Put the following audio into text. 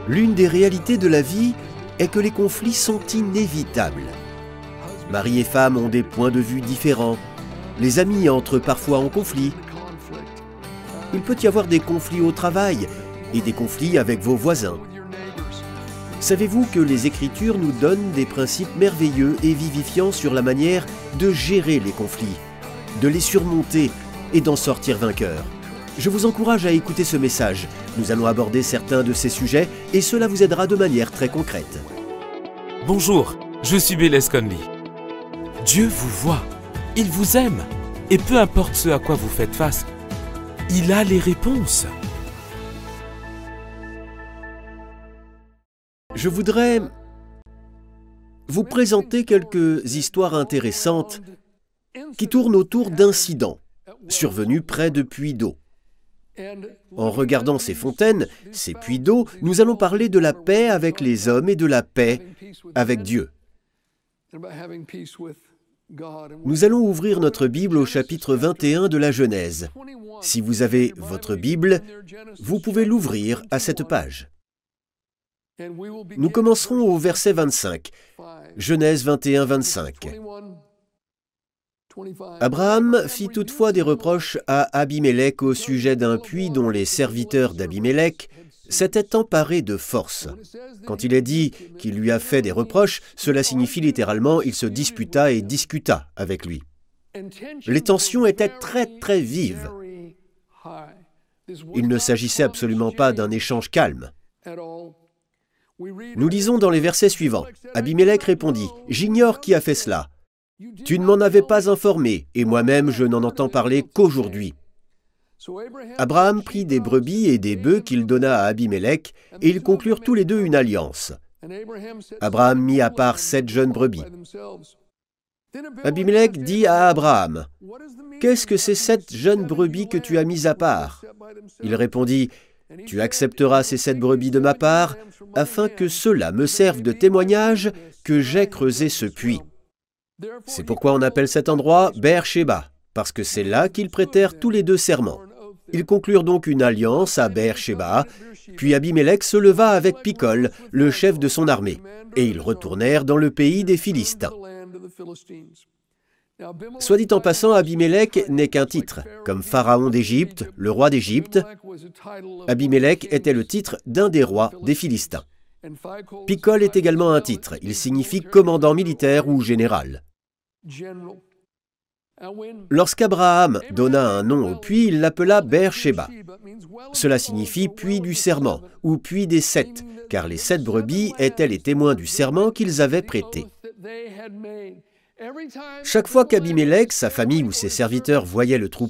L'une des réalités de la vie est que les conflits sont inévitables. Mari et femme ont des points de vue différents. Les amis entrent parfois en conflit. Il peut y avoir des conflits au travail et des conflits avec vos voisins. Savez-vous que les Écritures nous donnent des principes merveilleux et vivifiants sur la manière de gérer les conflits, de les surmonter et d'en sortir vainqueur? Je vous encourage à écouter ce message. Nous allons aborder certains de ces sujets et cela vous aidera de manière très concrète. Bonjour, je suis Bélez Conley. Dieu vous voit, il vous aime et peu importe ce à quoi vous faites face, il a les réponses. Je voudrais vous présenter quelques histoires intéressantes qui tournent autour d'incidents survenus près de puits d'eau. En regardant ces fontaines, ces puits d'eau, nous allons parler de la paix avec les hommes et de la paix avec Dieu. Nous allons ouvrir notre Bible au chapitre 21 de la Genèse. Si vous avez votre Bible, vous pouvez l'ouvrir à cette page. Nous commencerons au verset 25, Genèse 21, 25. Abraham fit toutefois des reproches à Abimélec au sujet d'un puits dont les serviteurs d'Abimélec s'étaient emparés de force. Quand il est dit qu'il lui a fait des reproches, cela signifie littéralement il se disputa et discuta avec lui. Les tensions étaient très vives. Il ne s'agissait absolument pas d'un échange calme. Nous lisons dans les versets suivants, Abimélec répondit, « J'ignore qui a fait cela. Tu ne m'en avais pas informé, et moi-même je n'en entends parler qu'aujourd'hui. » Abraham prit des brebis et des bœufs qu'il donna à Abimélec, et ils conclurent tous les deux une alliance. Abraham mit à part 7 jeunes brebis. Abimélec dit à Abraham, « Qu'est-ce que ces 7 jeunes brebis que tu as mis à part ?» Il répondit, « Tu accepteras ces 7 brebis de ma part, afin que cela me serve de témoignage que j'ai creusé ce puits. » C'est pourquoi on appelle cet endroit Beer-Shéba, parce que c'est là qu'ils prêtèrent tous les deux serment. Ils conclurent donc une alliance à Beer-Shéba, puis Abimélec se leva avec Picol, le chef de son armée, et ils retournèrent dans le pays des Philistins. Soit dit en passant, Abimélec n'est qu'un titre. Comme Pharaon d'Égypte, le roi d'Égypte, Abimélec était le titre d'un des rois des Philistins. Picol est également un titre. Il signifie commandant militaire ou général. Lorsqu'Abraham donna un nom au puits, il l'appela Beer-Shéba. Cela signifie puits du serment ou puits des 7, car les 7 brebis étaient les témoins du serment qu'ils avaient prêté. Chaque fois qu'Abimélec, sa famille ou ses serviteurs voyaient le troupeau